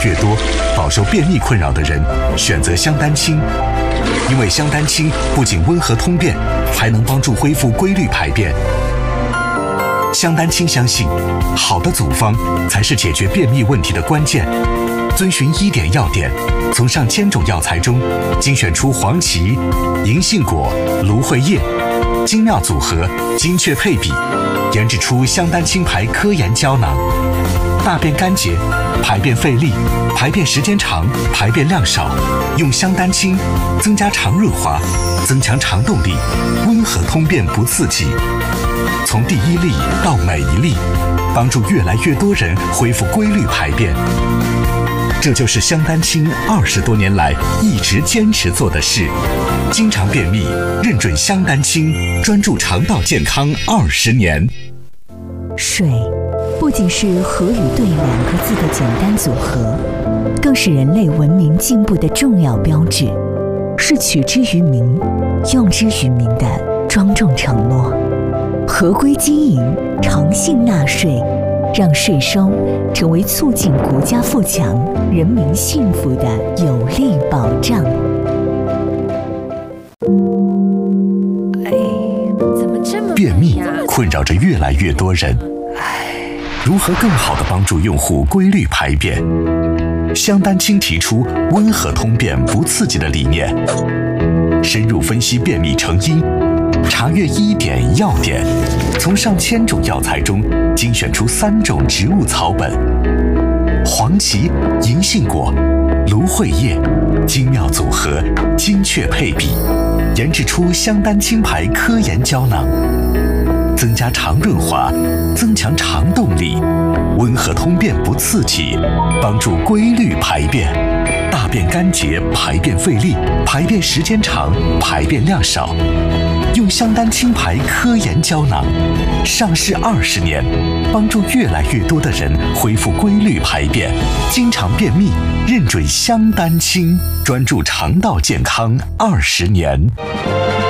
越多，饱受便秘困扰的人选择香丹清，因为香丹清不仅温和通便，还能帮助恢复规律排便。香丹清相信，好的组方才是解决便秘问题的关键。遵循1点要点，从上千种药材中精选出黄芪、银杏果、芦荟叶，精妙组合，精确配比，研制出香丹清牌科研胶囊。大便干结、排便费力、排便时间长、排便量少，用香丹清增加肠润滑，增强肠动力，温和通便不刺激。从第1粒到每1粒，帮助越来越多人恢复规律排便。这就是香丹清20多年来一直坚持做的事。经常便秘，认准香丹清，专注肠道健康20年。 水不仅是河与对2个字的简单组合，更是人类文明进步的重要标志，是取之于民、用之于民的庄重承诺。合规经营，诚信纳税，让税收成为促进国家富强、人民幸福的有力保障。 便秘困扰着越来越多人，如何更好地帮助用户规律排便？香丹清提出温和通便不刺激的理念，深入分析便秘成因，查阅1点要点，从上千种药材中精选出3种植物草本，黄芪、银杏果、芦荟叶，精妙组合，精确配比，研制出香丹清牌科研胶囊，增加肠润滑，增强肠动力，温和通便不刺激，帮助规律排便。大便干结、排便费力、排便时间长、排便量少，用香丹清牌科研胶囊，上市20年，帮助越来越多的人恢复规律排便。经常便秘，认准香丹清，专注肠道健康20年。